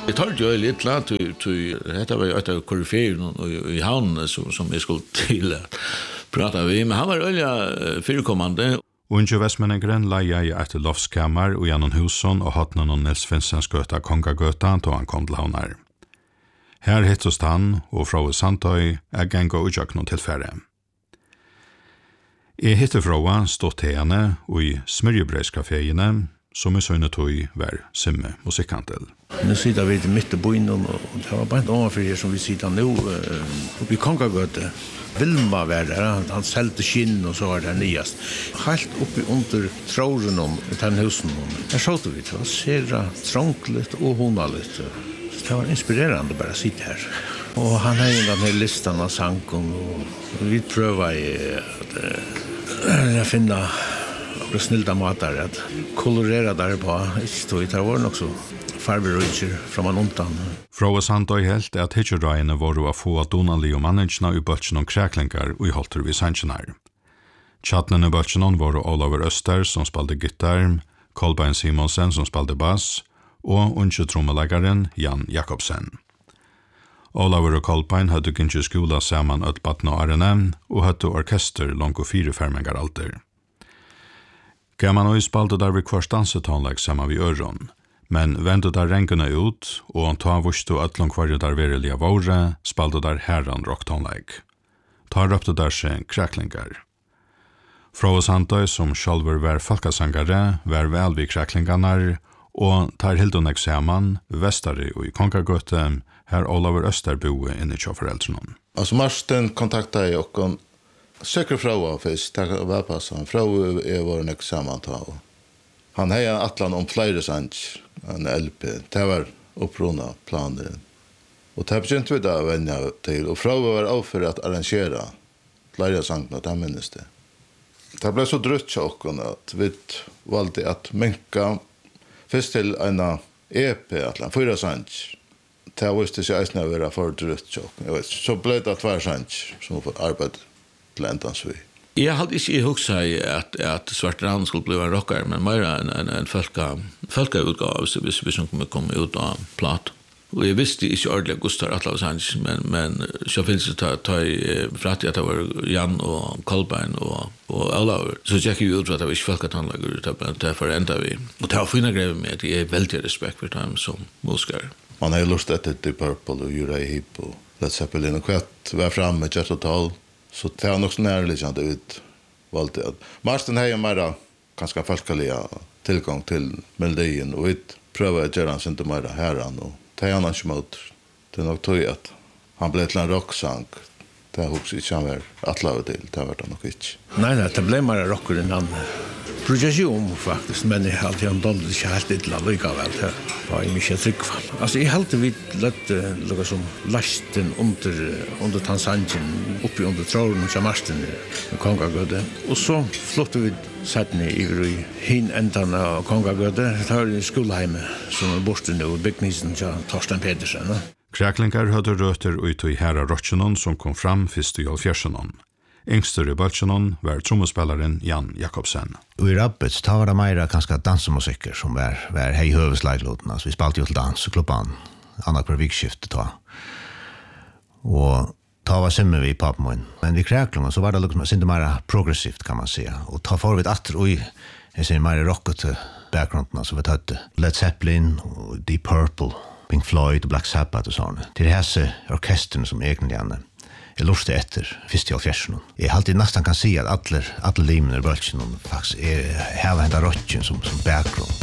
Jag tar ju lite lätt till detta var ju ett koryféer i havnen som vi skulle till att prata vi, men han var olja förekommande. Unge Vestmenningren leia i et loftskammer og gjennom husen og hatt noen Nils Finsens gøta Kongagøta til han kom til havner. Her hittest han og fra Sandøy genga utjøk noen tilfære. Jeg hittet fra stått til henne og i smyrjebreiskaféene som i søgnetøy var simme musikkantel. Nu sitter vi mitt i byen og det var bare en overfor som vi sitter nå oppe i Kongagøte. Vilma var där, han säljde skinn och så var det nyast. Helt uppe under tråden om den husen. Där såg vi, det var så trångligt och honaligt. Det var inspirerande bara att sitta här. Och han har ju den här listan av sankon och vi prövade att finna snilda matar att kolorera där på. Det var också farberøyker fra man undan. Fra Sandøy helt at hitjerøyene var å få donali og mannensjene i bøtjen og kreklingar og i holter vi sannsjener. Tjatnen i bøtjen var Olaver Øster som spalte gitar, Kolbein Simonsen som spalte bass og unge trommelæggeren Jan Jakobsen. Olaver og Kolbein hadde ikke skola sammen Ødbatten og Arene og hadde orkester langt og 4 fermengar alder. Gaman og spalte der vi kvart dansetonlag sammen vi øron. Men ventet der renkene ut, og han tar vustu øtlong kvarje der verilige våre, spalte der herran rocktonleik. Tar røpte der seg kreklingar. Fra Sandøy som sjálfur var folkesangare, var vel vi kreklingarnar, og tar hildonek saman, vestari og i Kongagøte, her Olaver Østerboe inne til foreldrene. Altså Marsten kontakta jeg og søker fra først, takk å være passet. Fra var nek saman ta. Han hei en atlan om flere sanns, en LP. Det var opprona planer. Og det begynte vi da å vende til, og fra var avfor at arrangera flere sangene, det minnes det. Det ble så drutt tjokken at vi valgte at menka først til en EP, atlan, 4 sanns. Det visste seg eisne å være for drutt tjokken. Så ble det 2 sanns som arbeid til endans vi. Jag hade inte huxa att Svartrand skulle bli en rockare, men mer en folkautgave så vi som kommer komma ut av plat. Och jag visste inte ordentligt Gustav Atlas men så finns det ta i fratt att det var Jan och Kolbein och Olaver. Så jag gick ut att det var inte folkatanläggare, det förändrade vi. Och det var fina grejer med att jag är väldigt respekt för dem som musikare. Man har lust att det Purple och Uriah Heep och Led Zeppelin och kvart var framme med Jet Total. Så det var nog så närliggande ut valde att Marsten har ju mera ganska folkliga tillgång till melodin och vi prövade att göra en sånt mera herran och det är annars emot. Det är nog tog att han blev till en rocksang. Det har också inte han att lava till. Det har varit nog inte. Nej, det blev mera rockare än han projection faktiskt, men jag har alltid ändå inte helt illa likaväl. Det var ju mycket tryck. Alltså jag hade vid lite något som lasten under Tansanjen uppe under tråden och Marsten i Kongagöde. Och så flyttade vi sätten i hin ändan av Kongagöde. Det har i skolheimet som är borta nu och byggningen till Torsten Pedersen. Kreklingar hadde røter ut i herra Rotsjenon som kom fram først i Alfjersenon. Yngster i Bøltsjenon var trommespilleren Jan Jakobsen. Og i Rappets, da var det mer ganske dansemusikker som var hei høvesleiklåten. Altså, vi spalte jo til dans og klubban, annet per vikskiftet da. Og da var simmer vi i Papmoen. Men i Kreklingen så var det liksom ikke mer progressivt, kan man säga. Og da får vi et atter og jeg ser mer rockete bakgrunden, altså vi tatt Led Zeppelin og Deep Purple, Pink Floyd og Black Sabbath og sånn. Til hese orkesterne som egentlig jeg lurte etter først i Alfjersen. Jeg alltid nesten kan si at alle limene i Bøltsjen faktisk har hentet rocken som bakgrunn.